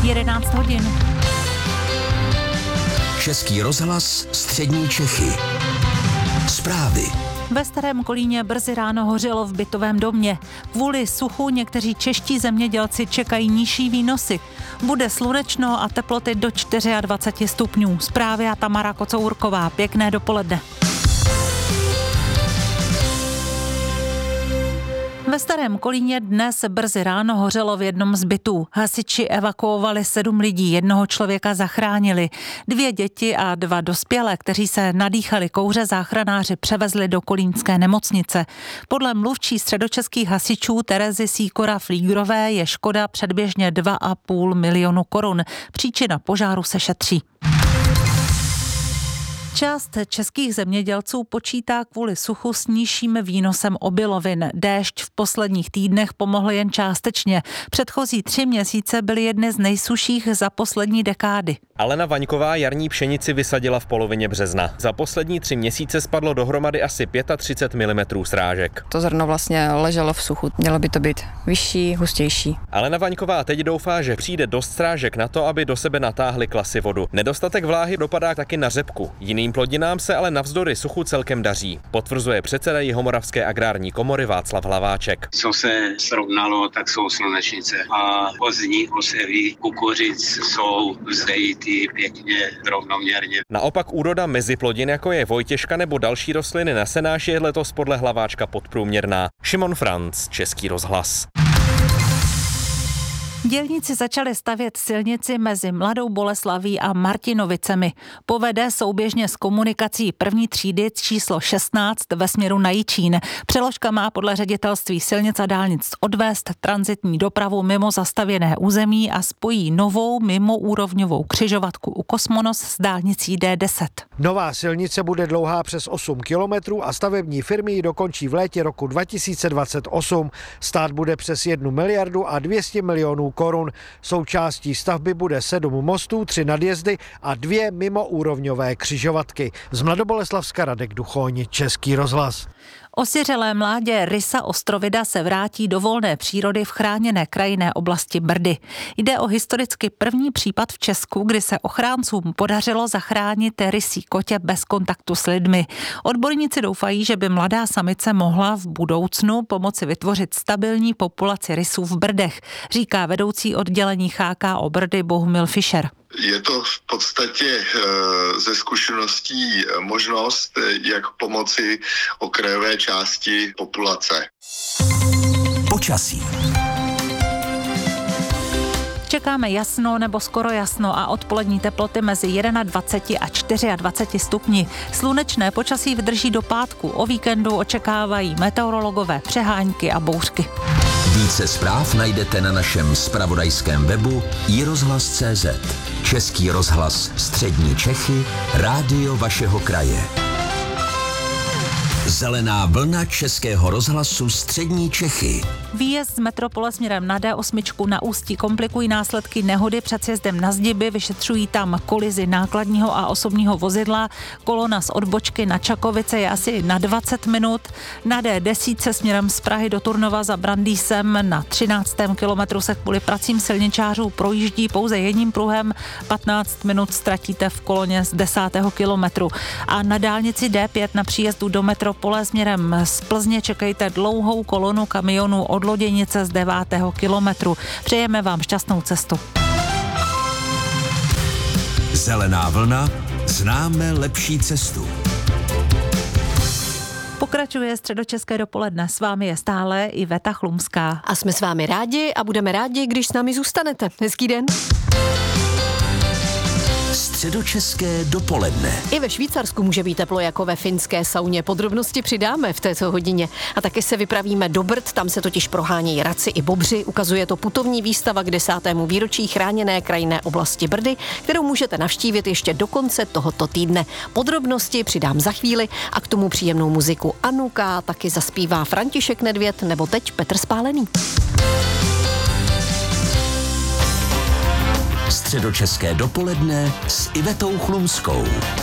11 hodin. Český rozhlas, střední Čechy. Zprávy. Ve Starém Kolíně brzy ráno hořelo v bytovém domě. Kvůli suchu někteří čeští zemědělci čekají nižší výnosy. Bude slunečno a teploty do 24 stupňů. Zprávy a Tamara Kocourková. Pěkné dopoledne. Ve Starém Kolíně dnes brzy ráno hořelo v jednom z bytů. Hasiči evakuovali 7 lidí, jednoho člověka zachránili. 2 děti a 2 dospělé, kteří se nadýchali kouře, záchranáři převezli do kolínské nemocnice. Podle mluvčí středočeských hasičů Terezy Sýkora-Flígrové je škoda předběžně 2,5 milionu korun. Příčina požáru se šetří. Část českých zemědělců počítá kvůli suchu s nižším výnosem obilovin. Déšť v posledních týdnech pomohl jen částečně. Předchozí 3 měsíce byly jedny z nejsušších za poslední dekády. Alena Vaňková jarní pšenici vysadila v polovině března. Za poslední 3 měsíce spadlo dohromady asi 35 mm srážek. To zrno vlastně leželo v suchu. Mělo by to být vyšší, hustější. Alena Vaňková teď doufá, že přijde dost srážek na to, aby do sebe natáhly klasy vodu. Nedostatek vláhy dopadá taky na řepku. Jiným plodinám se ale navzdory suchu celkem daří. Potvrzuje předseda Jihomoravské agrární komory Václav Hlaváček. Co se srovnalo, tak jsou slunečnice. A pozdní osevy kukuřic jsou vzdejity pěkně rovnoměrně. Naopak úroda meziplodin, jako je vojtěžka nebo další rostliny na senáši, je letos podle Hlaváčka podprůměrná. Šimon Franc, Český rozhlas. Dělníci začali stavět silnici mezi Mladou Boleslaví a Martinovicemi. Povede souběžně s komunikací první třídy číslo 16 ve směru na Jičín. Přeložka má podle ředitelství silnic a dálnic odvést tranzitní dopravu mimo zastavěné území a spojí novou mimoúrovňovou křižovatku u Kosmonos s dálnicí D10. Nová silnice bude dlouhá přes 8 kilometrů a stavební firmy ji dokončí v létě roku 2028. Stát bude přes 1 miliardu a 200 milionů korun. Součástí stavby bude 7 mostů, 3 nadjezdy a 2 mimoúrovňové křižovatky. Z Mladoboleslavska Radek Duchoň, Český rozhlas. Osiřelé mládě rysa ostrovida se vrátí do volné přírody v chráněné krajinné oblasti Brdy. Jde o historicky první případ v Česku, kdy se ochráncům podařilo zachránit rysí kotě bez kontaktu s lidmi. Odborníci doufají, že by mladá samice mohla v budoucnu pomoci vytvořit stabilní populaci rysů v Brdech, říká vedoucí oddělení HKO Brdy Bohumil Fischer. Je to v podstatě ze zkušeností možnost, jak pomoci okrajové části populace. Počasí. Čekáme jasno nebo skoro jasno a odpolední teploty mezi 21 a 24 stupni. Slunečné počasí vydrží do pátku. O víkendu očekávají meteorologové přehánky a bouřky. Více zpráv najdete na našem zpravodajském webu iRozhlas.cz. Český rozhlas, střední Čechy, rádio vašeho kraje. Zelená vlna Českého rozhlasu, střední Čechy. Výjezd z metropole směrem na D8 na Ústí komplikují následky nehody před sjezdem na Zdiby, vyšetřují tam kolizi nákladního a osobního vozidla. Kolona z odbočky na Čakovice je asi na 20 minut. Na D10 směrem z Prahy do Turnova za Brandýsem na 13. kilometru se kvůli pracím silničářů projíždí pouze jedním pruhem. 15 minut ztratíte v koloně z 10. kilometru. A na dálnici D5 na příjezdu do metropole směrem z Plzně čekejte dlouhou kolonu kamionů od Loděnice z 9. kilometru. Přejeme vám šťastnou cestu. Zelená vlna, známe lepší cestu. Pokračuje středočeské dopoledne. S vámi je stále Iveta Chlumská. A jsme s vámi rádi a budeme rádi, když s námi zůstanete. Hezký den. Středočeské dopoledne. I ve Švýcarsku může být teplo jako ve finské sauně. Podrobnosti přidáme v této hodině. A také se vypravíme do Brd, tam se totiž prohánějí raci i bobři. Ukazuje to putovní výstava k 10. výročí chráněné krajinné oblasti Brdy, kterou můžete navštívit ještě do konce tohoto týdne. Podrobnosti přidám za chvíli a k tomu příjemnou muziku Anuka, taky zaspívá František Nedvěd nebo teď Petr Spálený. Středočeské dopoledne s Ivetou Chlumskou.